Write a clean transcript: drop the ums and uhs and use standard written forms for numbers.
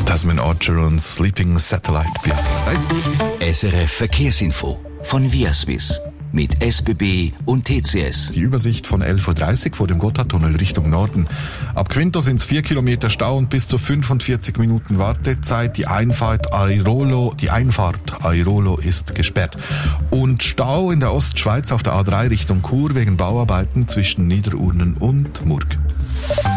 Desmond Archer und Sleeping Satellite. SRF Verkehrsinfo von Viaswiss mit SBB und TCS. Die Übersicht von 11.30 Uhr vor dem Gotthardtunnel Richtung Norden. Ab Quinto sind es 4 Kilometer Stau und bis zu 45 Minuten Wartezeit. Die Einfahrt Airolo ist gesperrt. Und Stau in der Ostschweiz auf der A3 Richtung Chur wegen Bauarbeiten zwischen Niederurnen und Murg.